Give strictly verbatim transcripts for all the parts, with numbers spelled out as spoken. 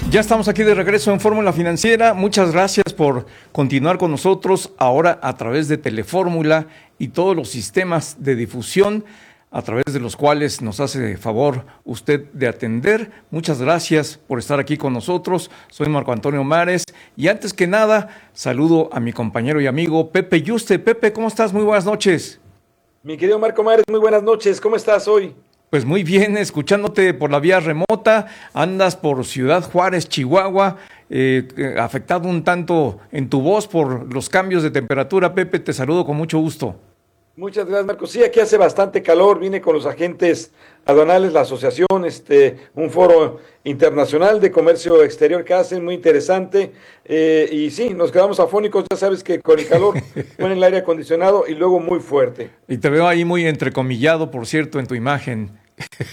Ya estamos aquí de regreso en Fórmula Financiera. Muchas gracias por continuar con nosotros ahora a través de Telefórmula y todos los sistemas de difusión a través de los cuales nos hace favor usted de atender. Muchas gracias por estar aquí con nosotros. Soy Marco Antonio Mares y antes que nada saludo a mi compañero y amigo Pepe Yuste. Pepe, ¿cómo estás? Muy buenas noches. Mi querido Marco Mares, muy buenas noches. ¿Cómo estás hoy? Pues muy bien, escuchándote por la vía remota, andas por Ciudad Juárez, Chihuahua, eh, afectado un tanto en tu voz por los cambios de temperatura. Pepe, te saludo con mucho gusto. Muchas gracias, Marco. Sí, aquí hace bastante calor, vine con los agentes aduanales, la asociación, este, un foro internacional de comercio exterior que hacen, muy interesante, eh, y sí, nos quedamos afónicos, ya sabes que con el calor ponen el aire acondicionado y luego muy fuerte. Y te veo ahí muy entrecomillado, por cierto, en tu imagen.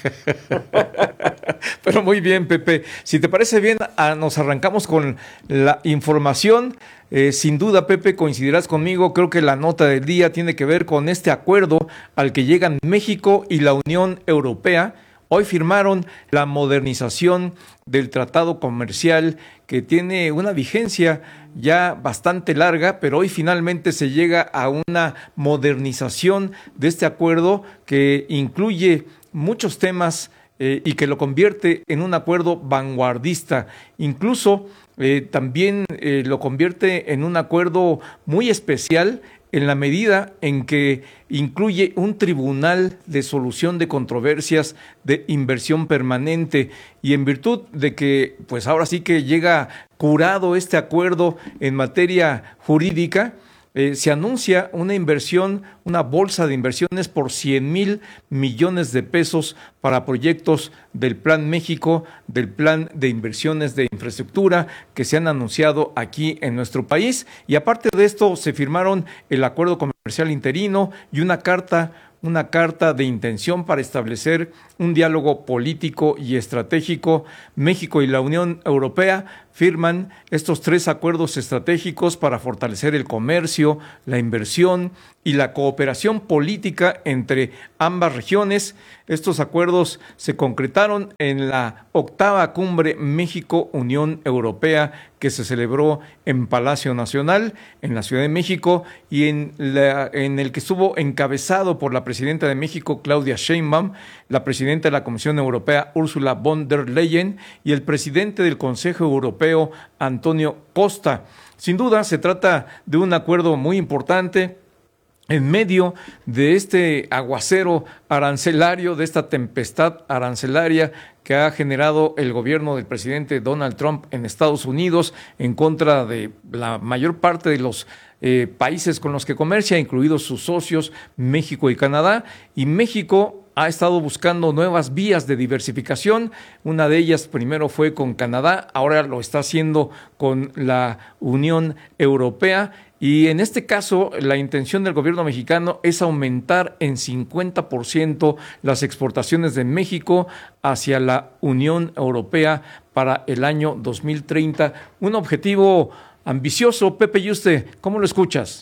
Pero muy bien, Pepe. Si te parece bien, ah, nos arrancamos con la información. Eh, sin duda, Pepe, coincidirás conmigo. Creo que la nota del día tiene que ver con este acuerdo al que llegan México y la Unión Europea. Hoy firmaron la modernización del tratado comercial que tiene una vigencia ya bastante larga, pero hoy finalmente se llega a una modernización de este acuerdo que incluye muchos temas eh, y que lo convierte en un acuerdo vanguardista. Incluso eh, también eh, lo convierte en un acuerdo muy especial en la medida en que incluye un tribunal de solución de controversias de inversión permanente y en virtud de que pues ahora sí que llega curado este acuerdo en materia jurídica. Eh, se anuncia una inversión, una bolsa de inversiones por cien mil millones de pesos para proyectos del Plan México, del Plan de Inversiones de Infraestructura que se han anunciado aquí en nuestro país. Y aparte de esto, se firmaron el acuerdo comercial interino y una carta una carta de intención para establecer un diálogo político y estratégico. México y la Unión Europea firman estos tres acuerdos estratégicos para fortalecer el comercio, la inversión y la cooperación política entre ambas regiones. Estos acuerdos se concretaron en la octava cumbre México-Unión Europea que se celebró en Palacio Nacional, en la Ciudad de México, y en, la, en el que estuvo encabezado por la presidenta de México, Claudia Sheinbaum, la presidenta de la Comisión Europea, Ursula von der Leyen, y el presidente del Consejo Europeo, Antonio Costa. Sin duda, se trata de un acuerdo muy importante en medio de este aguacero arancelario, de esta tempestad arancelaria que ha generado el gobierno del presidente Donald Trump en Estados Unidos en contra de la mayor parte de los eh, países con los que comercia, incluidos sus socios México y Canadá. Y México ha estado buscando nuevas vías de diversificación. Una de ellas primero fue con Canadá, ahora lo está haciendo con la Unión Europea. Y en este caso, la intención del gobierno mexicano es aumentar en cincuenta por ciento las exportaciones de México hacia la Unión Europea para el año dos mil treinta. Un objetivo ambicioso. Pepe Yuste, ¿cómo lo escuchas?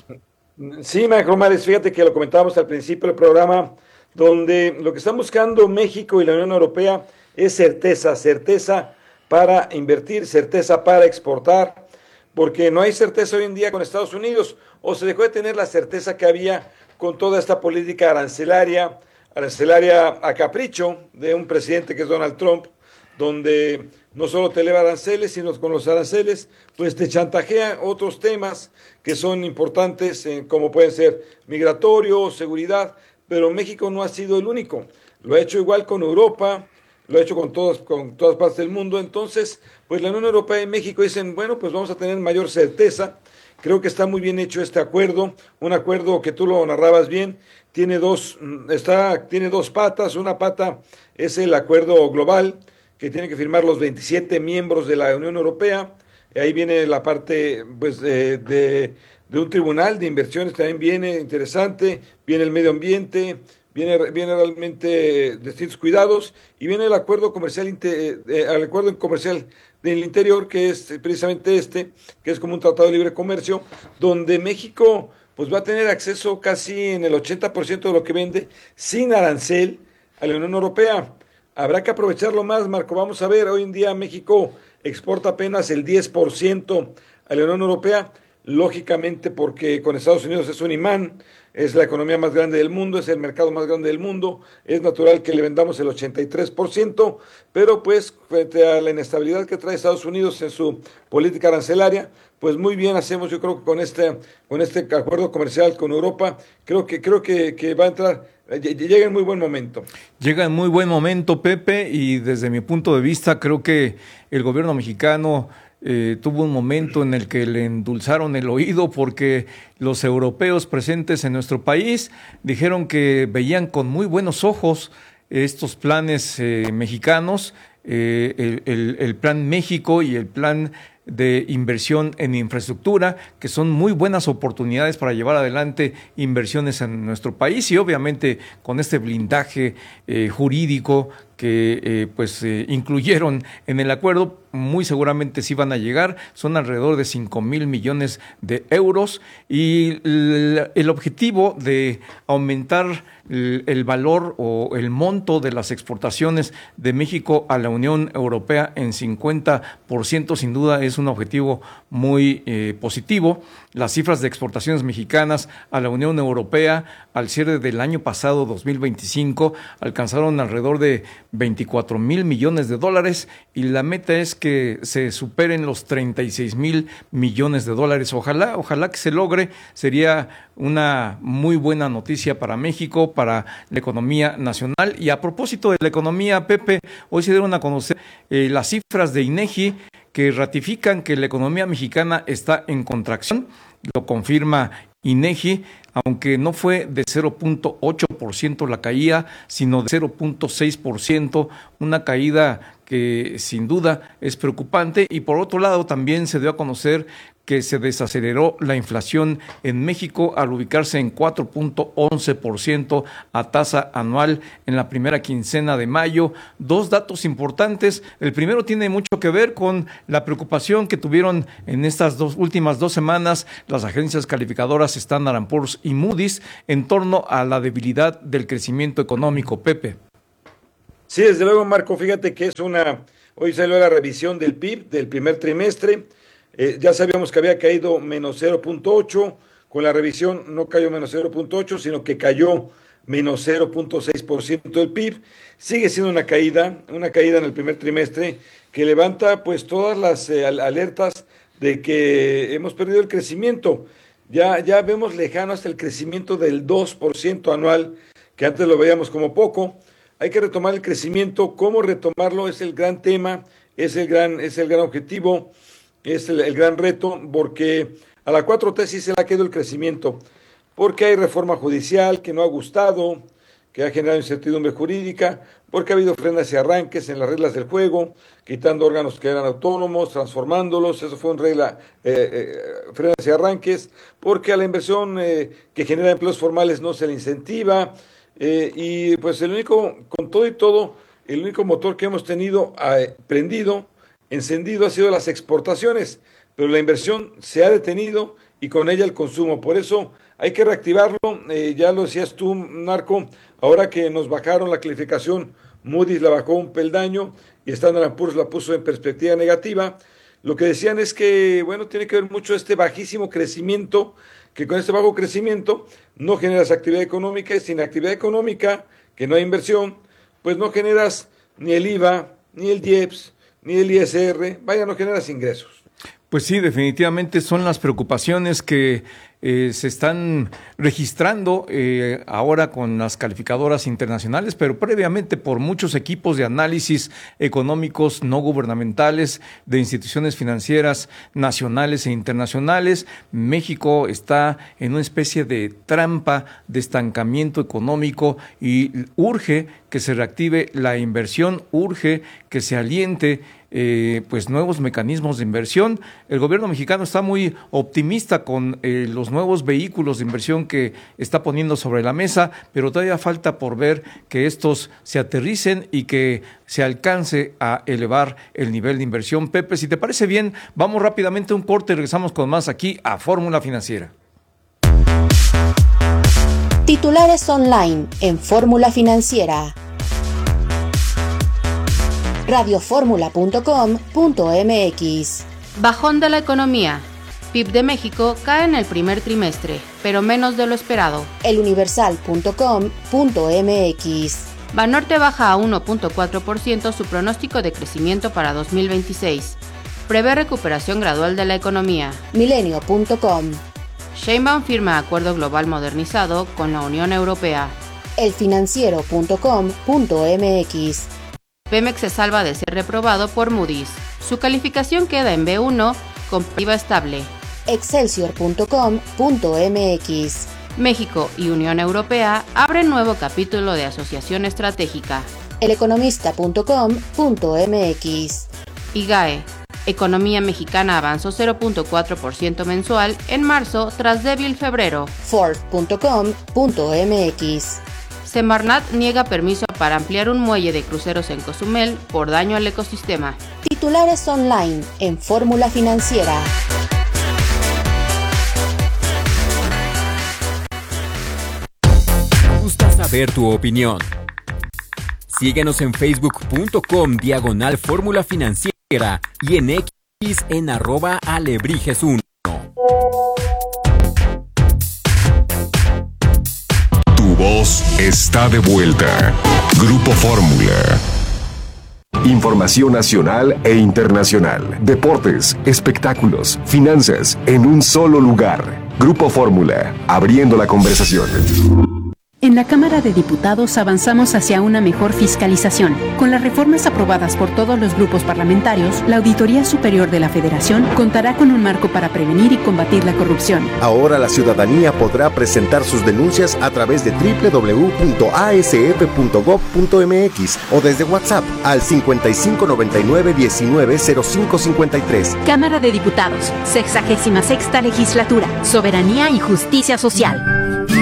Sí, Marco Mares, fíjate que lo comentábamos al principio del programa, donde lo que están buscando México y la Unión Europea es certeza, certeza para invertir, certeza para exportar, porque no hay certeza hoy en día con Estados Unidos, o se dejó de tener la certeza que había con toda esta política arancelaria, arancelaria a capricho de un presidente que es Donald Trump, donde no solo te eleva aranceles, sino con los aranceles, pues te chantajea otros temas que son importantes, eh, como pueden ser migratorio, seguridad, pero México no ha sido el único, lo ha hecho igual con Europa, lo ha hecho con, todos, con todas partes del mundo. Entonces, pues la Unión Europea y México dicen, bueno, pues vamos a tener mayor certeza. Creo que está muy bien hecho este acuerdo, un acuerdo que tú lo narrabas bien, tiene dos, está, tiene dos patas. Una pata es el acuerdo global, que tienen que firmar los veintisiete miembros de la Unión Europea. Ahí viene la parte pues, de, de, de un tribunal de inversiones, también viene interesante, viene el medio ambiente, Viene, viene realmente distintos cuidados y viene el acuerdo comercial, eh, el acuerdo comercial del interior, que es precisamente este, que es como un tratado de libre comercio, donde México pues va a tener acceso casi en el ochenta por ciento de lo que vende sin arancel a la Unión Europea. Habrá que aprovecharlo más, Marco. Vamos a ver, hoy en día México exporta apenas el diez por ciento a la Unión Europea, lógicamente porque con Estados Unidos es un imán, es la economía más grande del mundo, es el mercado más grande del mundo, es natural que le vendamos el ochenta y tres por ciento, pero pues frente a la inestabilidad que trae Estados Unidos en su política arancelaria, pues muy bien hacemos, yo creo que con este, con este acuerdo comercial con Europa, creo que, creo que, que va a entrar, llega en muy buen momento. Llega en muy buen momento, Pepe, y desde mi punto de vista creo que el gobierno mexicano Eh, tuvo un momento en el que le endulzaron el oído porque los europeos presentes en nuestro país dijeron que veían con muy buenos ojos estos planes eh, mexicanos, eh, el, el, el Plan México y el plan de inversión en infraestructura, que son muy buenas oportunidades para llevar adelante inversiones en nuestro país y obviamente con este blindaje eh, jurídico que eh, pues eh, incluyeron en el acuerdo, muy seguramente sí van a llegar, son alrededor de cinco mil millones de euros y el, el objetivo de aumentar el, el valor o el monto de las exportaciones de México a la Unión Europea en cincuenta por ciento sin duda es un objetivo muy eh, positivo. Las cifras de exportaciones mexicanas a la Unión Europea al cierre del año pasado, dos mil veinticinco, alcanzaron alrededor de veinticuatro mil millones de dólares y la meta es que se superen los treinta y seis mil millones de dólares. Ojalá, ojalá que se logre, sería una muy buena noticia para México, para la economía nacional. Y a propósito de la economía, Pepe, hoy se dieron a conocer eh, las cifras de INEGI que ratifican que la economía mexicana está en contracción, lo confirma INEGI, aunque no fue de cero punto ocho por ciento la caída, sino de cero punto seis por ciento, una caída que sin duda es preocupante. Y por otro lado también se dio a conocer que se desaceleró la inflación en México al ubicarse en cuatro punto once por ciento a tasa anual en la primera quincena de mayo. Dos datos importantes. El primero tiene mucho que ver con la preocupación que tuvieron en estas dos últimas dos semanas las agencias calificadoras Standard and Poor's y Moody's en torno a la debilidad del crecimiento económico. Pepe. Sí, desde luego, Marco, fíjate que es una, hoy salió la revisión del P I B del primer trimestre, eh, ya sabíamos que había caído menos cero punto ocho, con la revisión no cayó menos cero punto ocho, sino que cayó menos cero punto seis por ciento del P I B, sigue siendo una caída, una caída en el primer trimestre que levanta pues todas las eh, alertas de que hemos perdido el crecimiento, ya, ya vemos lejano hasta el crecimiento del dos por ciento anual, que antes lo veíamos como poco. Hay que retomar el crecimiento. ¿Cómo retomarlo? Es el gran tema, es el gran, es el gran objetivo, es el, el gran reto, porque a la cuatro T sí se le ha quedado el crecimiento, porque hay reforma judicial que no ha gustado, que ha generado incertidumbre jurídica, porque ha habido frenas y arranques en las reglas del juego, quitando órganos que eran autónomos, transformándolos, eso fue en regla, eh, eh, frenas y arranques, porque a la inversión eh, que genera empleos formales no se le incentiva. Eh, y pues el único, con todo y todo, el único motor que hemos tenido eh, prendido, encendido, ha sido las exportaciones, pero la inversión se ha detenido y con ella el consumo. Por eso hay que reactivarlo, eh, ya lo decías tú, Marco, ahora que nos bajaron la calificación, Moody's la bajó un peldaño y Standard and Poor's la puso en perspectiva negativa. Lo que decían es que, bueno, tiene que ver mucho este bajísimo crecimiento, que con este bajo crecimiento no generas actividad económica, y sin actividad económica, que no hay inversión, pues no generas ni el I V A, ni el I E P S, ni el I S R, vaya, no generas ingresos. Pues sí, definitivamente son las preocupaciones que eh, se están registrando eh, ahora con las calificadoras internacionales, pero previamente por muchos equipos de análisis económicos no gubernamentales de instituciones financieras nacionales e internacionales. México está en una especie de trampa de estancamiento económico y urge que se reactive la inversión, urge que se aliente Eh, pues nuevos mecanismos de inversión. El gobierno mexicano está muy optimista con eh, los nuevos vehículos de inversión que está poniendo sobre la mesa, pero todavía falta por ver que estos se aterricen y que se alcance a elevar el nivel de inversión. Pepe, si te parece bien, vamos rápidamente a un corte y regresamos con más aquí a Fórmula Financiera. Titulares online en Fórmula Financiera. radio fórmula punto com punto m x. Bajón de la economía. P I B de México cae en el primer trimestre, pero menos de lo esperado. el universal punto com punto m x. Banorte baja a uno punto cuatro por ciento su pronóstico de crecimiento para dos mil veintiséis. Prevé recuperación gradual de la economía. milenio punto com. Sheinbaum firma acuerdo global modernizado con la Unión Europea. el financiero punto com punto m x. Pemex se salva de ser reprobado por Moody's. Su calificación queda en B uno con I V A estable. excelsior punto com punto m x. México y Unión Europea abren nuevo capítulo de asociación estratégica. el economista punto com punto m x. I G A E. Economía mexicana avanzó cero punto cuatro por ciento mensual en marzo tras débil febrero. forbes punto com punto m x. Semarnat niega permiso para ampliar un muelle de cruceros en Cozumel por daño al ecosistema. Titulares online en Fórmula Financiera. Nos gusta saber tu opinión. Síguenos en facebook punto com diagonal Fórmula Financiera y en X en arroba alebrijes uno. Tu voz está de vuelta. Grupo Fórmula. Información nacional e internacional. Deportes, espectáculos, finanzas, en un solo lugar. Grupo Fórmula, abriendo la conversación. En la Cámara de Diputados avanzamos hacia una mejor fiscalización. Con las reformas aprobadas por todos los grupos parlamentarios, la Auditoría Superior de la Federación contará con un marco para prevenir y combatir la corrupción. Ahora la ciudadanía podrá presentar sus denuncias a través de doble u doble u doble u punto a s f punto gob punto m x o desde WhatsApp al cincuenta y cinco noventa y nueve diecinueve cero cinco cincuenta y tres. Cámara de Diputados, sexagésima sexta legislatura, soberanía y justicia social.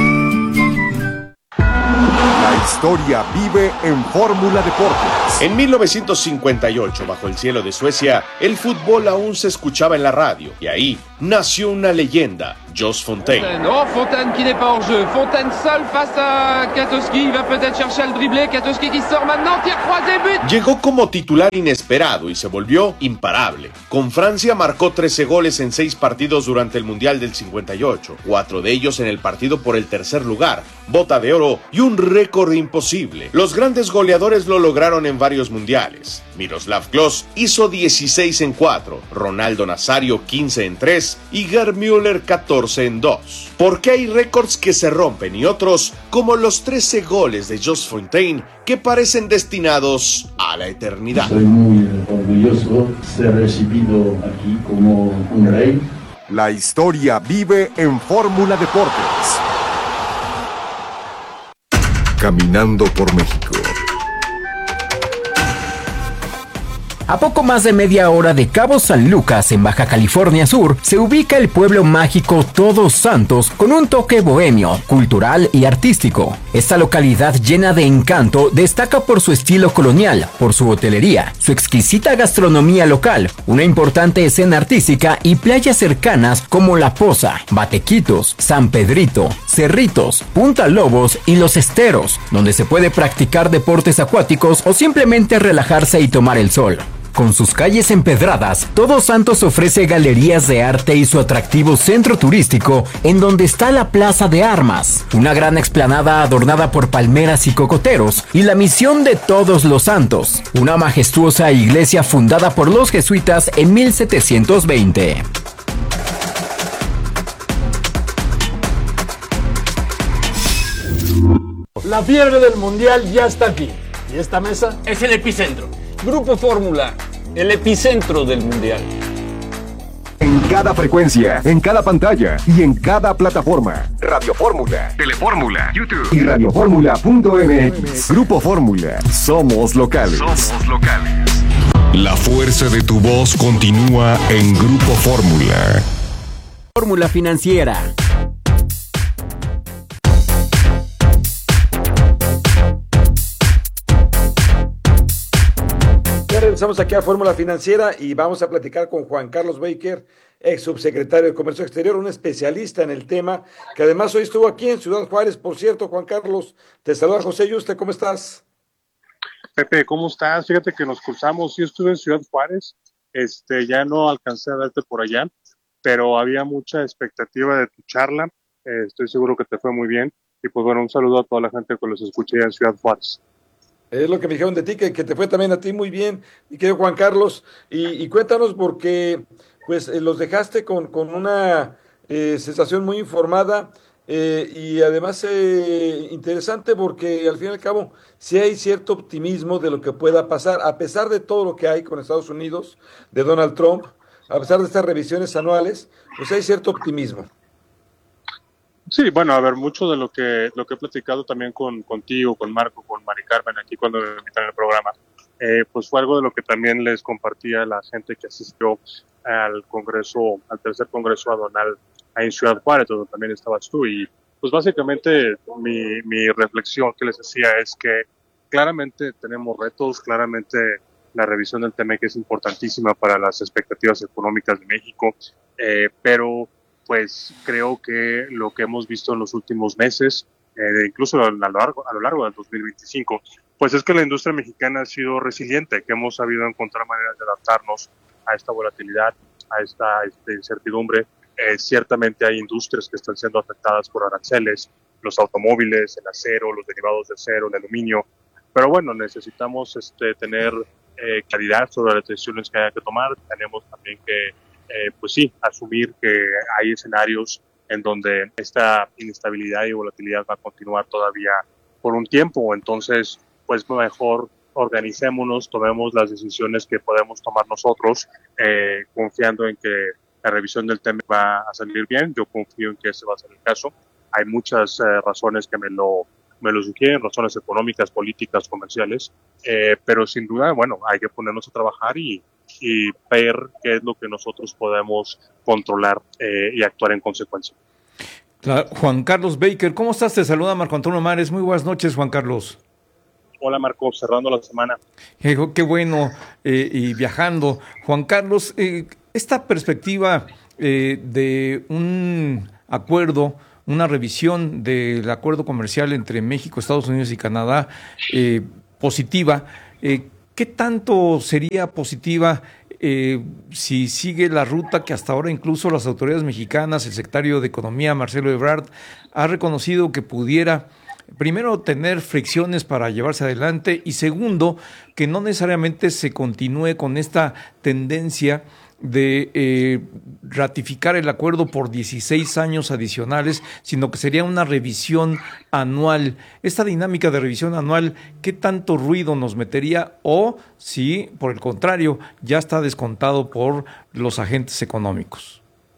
La historia vive en Fórmula Deportes. En mil novecientos cincuenta y ocho, bajo el cielo de Suecia, el fútbol aún se escuchaba en la radio. Y ahí nació una leyenda, Jos Fontaine. Oh, Fontaine qui n'est pas hors jeu. Fontaine seul face à Katowski. Il va peut-être chercher le dribbler. Katowski qui sort maintenant. Tir croisé, but. Llegó como titular inesperado y se volvió imparable. Con Francia marcó trece goles en seis partidos durante el Mundial del cincuenta y ocho. Cuatro de ellos en el partido por el tercer lugar, bota de oro y un récord imposible. Los grandes goleadores lo lograron en varios mundiales. Miroslav Klose hizo dieciséis en cuatro, Ronaldo Nazario quince en tres y Gerd Müller catorce en dos. Porque hay récords que se rompen y otros, como los trece goles de Jos Fontaine, que parecen destinados a la eternidad. Soy muy orgulloso de ser recibido aquí como un rey. La historia vive en Fórmula Deportes. Caminando por México. A poco más de media hora de Cabo San Lucas, en Baja California Sur, se ubica el pueblo mágico Todos Santos con un toque bohemio, cultural y artístico. Esta localidad llena de encanto destaca por su estilo colonial, por su hotelería, su exquisita gastronomía local, una importante escena artística y playas cercanas como La Poza, Batequitos, San Pedrito, Cerritos, Punta Lobos y Los Esteros, donde se puede practicar deportes acuáticos o simplemente relajarse y tomar el sol. Con sus calles empedradas, Todos Santos ofrece galerías de arte y su atractivo centro turístico, en donde está la Plaza de Armas, una gran explanada adornada por palmeras y cocoteros, y la Misión de Todos los Santos, una majestuosa iglesia fundada por los jesuitas en mil setecientos veinte. La fiebre del mundial ya está aquí. ¿Y esta mesa? Es el epicentro. Grupo Fórmula, el epicentro del mundial. En cada frecuencia, en cada pantalla y en cada plataforma. Radio Fórmula, Telefórmula, YouTube y radioformula punto m x. Grupo Fórmula, somos locales. Somos locales. La fuerza de tu voz continúa en Grupo Fórmula. Fórmula Financiera. Regresamos aquí a Fórmula Financiera y vamos a platicar con Juan Carlos Baker, ex subsecretario de Comercio Exterior, un especialista en el tema, que además hoy estuvo aquí en Ciudad Juárez. Por cierto, Juan Carlos, te saluda José Yuste, ¿cómo estás? Pepe, ¿cómo estás? Fíjate que nos cruzamos, yo estuve en Ciudad Juárez, este, ya no alcancé a verte por allá, pero había mucha expectativa de tu charla, eh, estoy seguro que te fue muy bien, y pues bueno, un saludo a toda la gente que los escuché en Ciudad Juárez. Es lo que me dijeron de ti, que, que te fue también a ti muy bien, mi querido Juan Carlos, y, y cuéntanos porque pues eh, los dejaste con, con una eh, sensación muy informada, eh, y además eh, interesante porque al fin y al cabo sí hay cierto optimismo de lo que pueda pasar, a pesar de todo lo que hay con Estados Unidos, de Donald Trump, a pesar de estas revisiones anuales, pues hay cierto optimismo. Sí, bueno, a ver, mucho de lo que lo que he platicado también con contigo, con Marco, con Mari Carmen, aquí cuando me invitaron al programa, eh, pues fue algo de lo que también les compartía a la gente que asistió al Congreso, al tercer Congreso Aduanal ahí en Ciudad Juárez, donde también estabas tú, y pues básicamente mi, mi reflexión que les decía es que claramente tenemos retos, claramente la revisión del T M E C es importantísima para las expectativas económicas de México, eh, pero pues creo que lo que hemos visto en los últimos meses, eh, incluso a lo largo, a lo largo del dos mil veinticinco, pues es que la industria mexicana ha sido resiliente, que hemos sabido encontrar maneras de adaptarnos a esta volatilidad, a esta, esta incertidumbre. Eh, ciertamente hay industrias que están siendo afectadas por aranceles, los automóviles, el acero, los derivados de acero, el aluminio, pero bueno, necesitamos este, tener eh, claridad sobre las decisiones que haya que tomar. Tenemos también que, eh, pues sí, asumir que hay escenarios en donde esta inestabilidad y volatilidad va a continuar todavía por un tiempo, entonces pues mejor organicémonos, tomemos las decisiones que podemos tomar nosotros, eh, confiando en que la revisión del tema va a salir bien. Yo confío en que ese va a ser el caso. Hay muchas eh, razones que me lo, me lo sugieren, razones económicas, políticas, comerciales, eh, pero sin duda, bueno, hay que ponernos a trabajar y, y ver qué es lo que nosotros podemos controlar eh, y actuar en consecuencia. Claro, Juan Carlos Baker, ¿cómo estás? Te saluda Marco Antonio Mares. Muy buenas noches, Juan Carlos. Hola Marco, cerrando la semana. Eh, qué bueno, eh, y viajando. Juan Carlos, eh, esta perspectiva eh, de un acuerdo, una revisión del acuerdo comercial entre México, Estados Unidos y Canadá, eh, positiva, eh, ¿qué tanto sería positiva eh, si sigue la ruta que hasta ahora incluso las autoridades mexicanas, el secretario de Economía, Marcelo Ebrard, ha reconocido que pudiera, primero, tener fricciones para llevarse adelante, y segundo, que no necesariamente se continúe con esta tendencia de eh, ratificar el acuerdo por dieciséis años adicionales, sino que sería una revisión anual? Esta dinámica de revisión anual, ¿qué tanto ruido nos metería? O si, por el contrario, ya está descontado por los agentes económicos.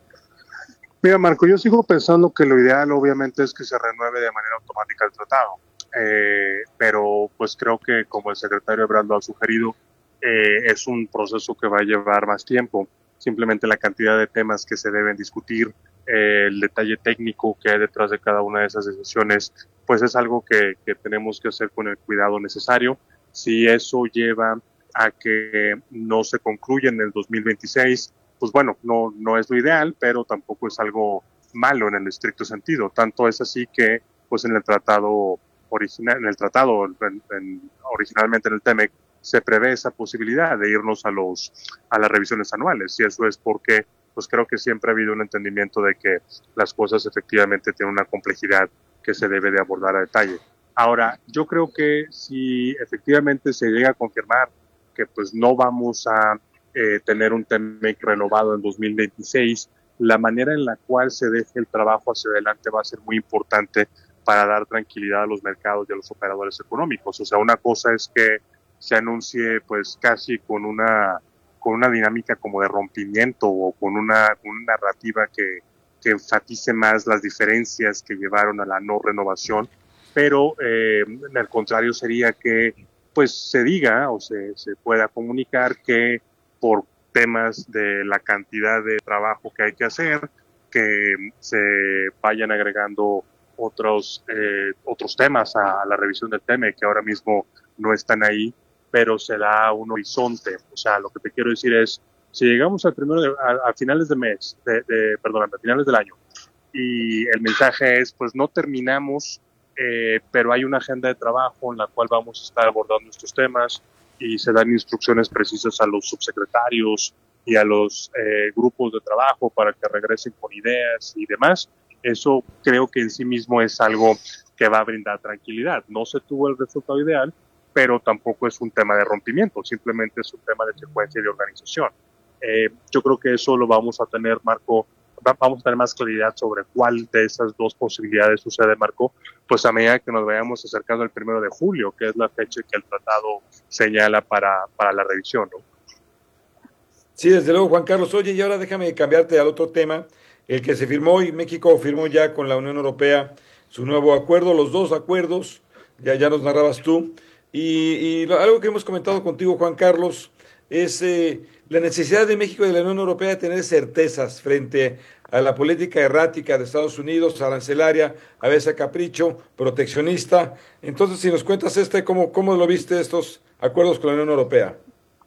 Mira, Marco, yo sigo pensando que lo ideal obviamente es que se renueve de manera automática el tratado, eh, pero pues creo que, como el secretario Ebrard lo ha sugerido, eh, es un proceso que va a llevar más tiempo. Simplemente la cantidad de temas que se deben discutir, eh, el detalle técnico que hay detrás de cada una de esas decisiones, pues es algo que, que tenemos que hacer con el cuidado necesario. Si eso lleva a que no se concluya en el dos mil veintiséis, pues bueno, no, no es lo ideal, pero tampoco es algo malo en el estricto sentido. Tanto es así que, pues en el tratado original, en el tratado, en, en, originalmente en el T M E C, se prevé esa posibilidad de irnos a los, a las revisiones anuales. Y eso es porque, pues creo que siempre ha habido un entendimiento de que las cosas efectivamente tienen una complejidad que se debe de abordar a detalle. Ahora, yo creo que si efectivamente se llega a confirmar que pues no vamos a Eh, tener un T M E C renovado en dos mil veintiséis, la manera en la cual se deje el trabajo hacia adelante va a ser muy importante para dar tranquilidad a los mercados y a los operadores económicos. O sea, una cosa es que se anuncie pues casi con una con una dinámica como de rompimiento o con una, una narrativa que, que enfatice más las diferencias que llevaron a la no renovación, pero eh, al contrario sería que pues se diga o se, se pueda comunicar que por temas de la cantidad de trabajo que hay que hacer, que se vayan agregando otros eh, otros temas a, a la revisión del T M E C que ahora mismo no están ahí, pero se da un horizonte. O sea, lo que te quiero decir es, si llegamos al primero de, a, a finales de mes, de, de, perdón, a finales del año, y el mensaje es, pues no terminamos eh, pero hay una agenda de trabajo en la cual vamos a estar abordando estos temas y se dan instrucciones precisas a los subsecretarios y a los eh, grupos de trabajo para que regresen con ideas y demás. Eso creo que en sí mismo es algo que va a brindar tranquilidad. No se tuvo el resultado ideal, pero tampoco es un tema de rompimiento, simplemente es un tema de secuencia y de organización. Eh, yo creo que eso lo vamos a tener, Marco, va, vamos a tener más claridad sobre cuál de esas dos posibilidades sucede, Marco, pues a medida que nos vayamos acercando al primero de julio, que es la fecha que el tratado señala para, para la revisión, ¿no? Sí, desde luego, Juan Carlos. Oye, y ahora déjame cambiarte al otro tema, el que se firmó y México firmó ya con la Unión Europea su nuevo acuerdo, los dos acuerdos, ya, ya nos narrabas tú, y, y lo, algo que hemos comentado contigo, Juan Carlos, es eh, la necesidad de México y de la Unión Europea de tener certezas frente a la política errática de Estados Unidos, arancelaria, a veces a capricho, proteccionista. Entonces, si nos cuentas este, ¿cómo, cómo lo viste estos acuerdos con la Unión Europea?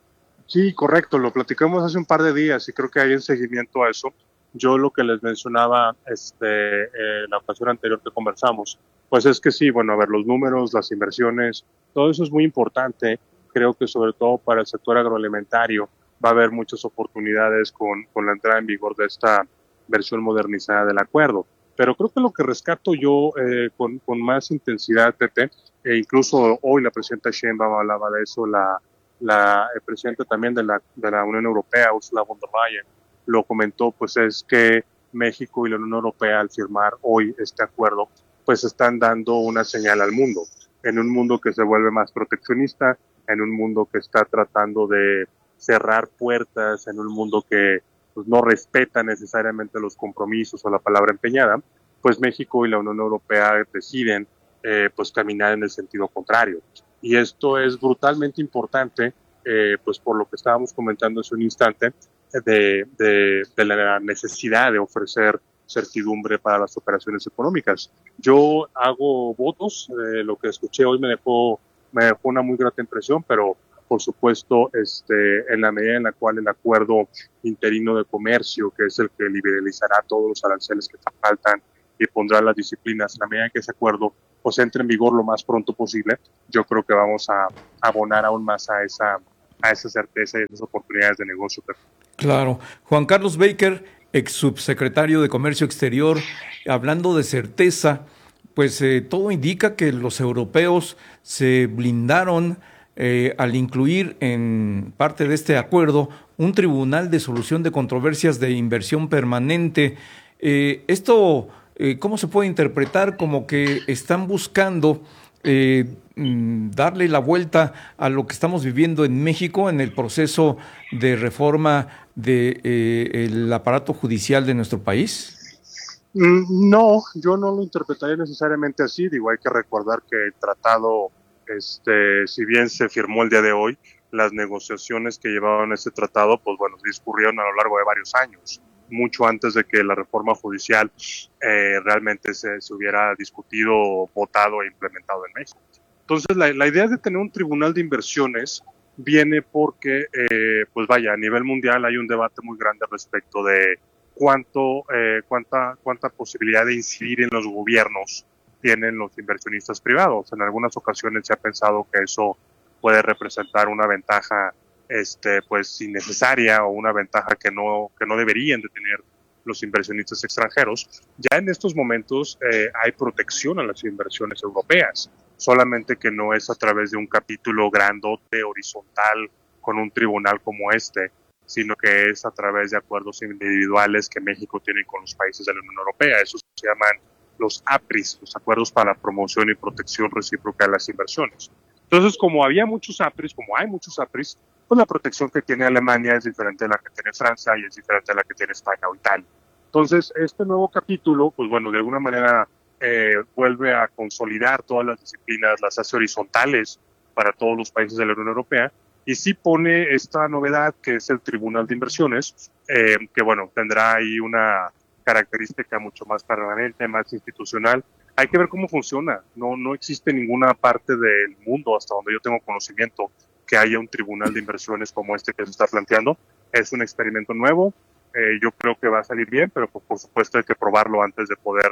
Sí, correcto, lo platicamos hace un par de días y creo que hay un seguimiento a eso. Yo lo que les mencionaba este, eh, la ocasión anterior que conversamos, pues es que sí, bueno, a ver, los números, las inversiones, todo eso es muy importante. Creo que sobre todo para el sector agroalimentario va a haber muchas oportunidades con, con la entrada en vigor de esta versión modernizada del acuerdo. Pero creo que lo que rescato yo eh, con, con más intensidad, Tete, e incluso hoy la presidenta Sheinbaum hablaba de eso, la la el presidente también de la, de la Unión Europea, Ursula von der Leyen, lo comentó, pues es que México y la Unión Europea al firmar hoy este acuerdo, pues están dando una señal al mundo, en un mundo que se vuelve más proteccionista, en un mundo que está tratando de cerrar puertas, en un mundo que pues, no respeta necesariamente los compromisos o la palabra empeñada, pues México y la Unión Europea deciden eh, pues caminar en el sentido contrario. Y esto es brutalmente importante, eh, pues por lo que estábamos comentando hace un instante, de, de, de la necesidad de ofrecer certidumbre para las operaciones económicas. Yo hago votos, eh, lo que escuché hoy me dejó, me dejó una muy grata impresión, pero por supuesto, este, en la medida en la cual el acuerdo interino de comercio, que es el que liberalizará todos los aranceles que faltan y pondrá las disciplinas, en la medida en que ese acuerdo pues entre en vigor lo más pronto posible, yo creo que vamos a abonar aún más a esa, a esa certeza y esas oportunidades de negocio. Claro. Juan Carlos Baker, ex subsecretario de Comercio Exterior, hablando de certeza, pues eh, todo indica que los europeos se blindaron eh, al incluir en parte de este acuerdo un tribunal de solución de controversias de inversión permanente. Eh, esto... ¿Cómo se puede interpretar? Como que están buscando eh, darle la vuelta a lo que estamos viviendo en México en el proceso de reforma del de, eh, aparato judicial de nuestro país. No, yo no lo interpretaría necesariamente así. Digo, hay que recordar que el tratado, este, si bien se firmó el día de hoy, las negociaciones que llevaban ese tratado, pues bueno, discurrieron a lo largo de varios años, mucho antes de que la reforma judicial eh, realmente se, se hubiera discutido, votado e implementado en México. Entonces, la, la idea de tener un tribunal de inversiones viene porque, eh, pues vaya, a nivel mundial hay un debate muy grande respecto de cuánto, eh, cuánta, cuánta posibilidad de incidir en los gobiernos tienen los inversionistas privados. En algunas ocasiones se ha pensado que eso puede representar una ventaja este pues innecesaria o una ventaja que no que no deberían de tener los inversionistas extranjeros. Ya en estos momentos eh, hay protección a las inversiones europeas, solamente que no es a través de un capítulo grandote, horizontal, con un tribunal como este, sino que es a través de acuerdos individuales que México tiene con los países de la Unión Europea. Esos se llaman los A P R Is, los Acuerdos para la Promoción y Protección Recíproca de las Inversiones. Entonces, como había muchos A P R Is, como hay muchos A P R Is, pues la protección que tiene Alemania es diferente de la que tiene Francia y es diferente de la que tiene España o Italia. Entonces, este nuevo capítulo, pues bueno, de alguna manera eh, vuelve a consolidar todas las disciplinas, las hace horizontales para todos los países de la Unión Europea y sí pone esta novedad que es el Tribunal de Inversiones, eh, que bueno, tendrá ahí una característica mucho más permanente, más institucional. Hay que ver cómo funciona. No, no existe ninguna parte del mundo, hasta donde yo tengo conocimiento, que haya un tribunal de inversiones como este que se está planteando. Es un experimento nuevo, eh, yo creo que va a salir bien, pero pues, por supuesto hay que probarlo antes de poder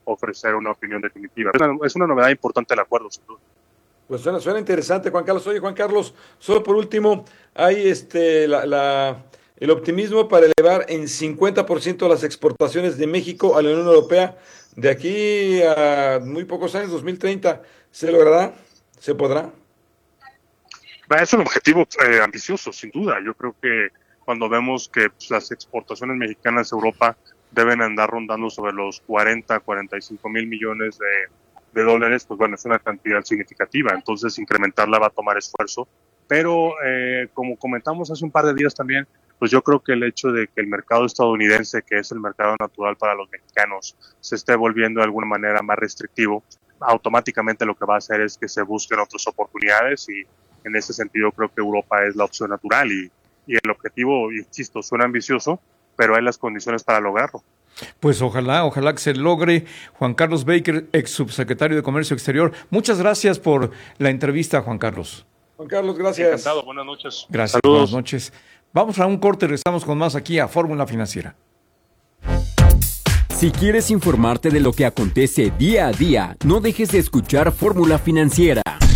ofrecer una opinión definitiva. Es una, es una novedad importante el acuerdo, sin duda. Pues suena, suena interesante, Juan Carlos. Oye, Juan Carlos, solo por último, hay este la, la, el optimismo para elevar en cincuenta por ciento las exportaciones de México a la Unión Europea de aquí a muy pocos años, dos mil treinta. ¿Se logrará? ¿Se podrá? Es un objetivo eh, ambicioso, sin duda. Yo creo que cuando vemos que pues, las exportaciones mexicanas a Europa deben andar rondando sobre los cuarenta, cuarenta y cinco mil millones de, de dólares, pues bueno, es una cantidad significativa. Entonces, incrementarla va a tomar esfuerzo. Pero, eh, como comentamos hace un par de días también, pues yo creo que el hecho de que el mercado estadounidense, que es el mercado natural para los mexicanos, se esté volviendo de alguna manera más restrictivo, automáticamente lo que va a hacer es que se busquen otras oportunidades y en ese sentido creo que Europa es la opción natural y, y el objetivo, insisto, suena ambicioso, pero hay las condiciones para lograrlo. Pues ojalá, ojalá que se logre. Juan Carlos Baker, ex subsecretario de Comercio Exterior, muchas gracias por la entrevista, Juan Carlos. Juan Carlos, gracias. Encantado, buenas noches. Gracias, Saludos. Buenas noches. Vamos a un corte, regresamos con más aquí a Fórmula Financiera. Si quieres informarte de lo que acontece día a día, no dejes de escuchar Fórmula Financiera.